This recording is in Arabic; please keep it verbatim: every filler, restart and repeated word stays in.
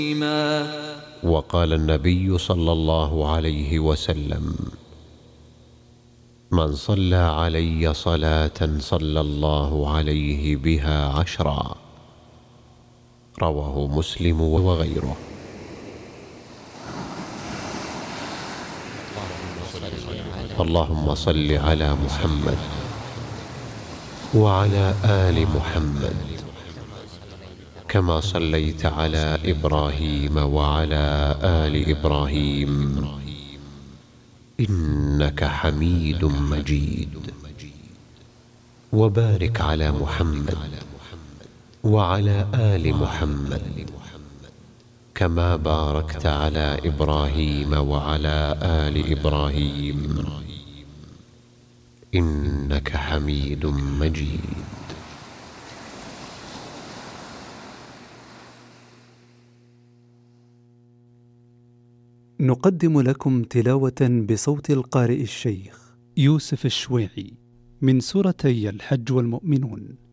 وقال النبي صلى الله عليه وسلم: من صلى علي صلاة صلى الله عليه بها عشرا. رواه مسلم وغيره. اللهم صل على محمد وعلى آل محمد كما صليت على إبراهيم وعلى آل إبراهيم إنك حميد مجيد. وبارك على محمد وعلى آل محمد كما باركت على إبراهيم وعلى آل إبراهيم إنك حميد مجيد. نقدم لكم تلاوة بصوت القارئ الشيخ يوسف الشويعي من سورتي الحج والمؤمنون.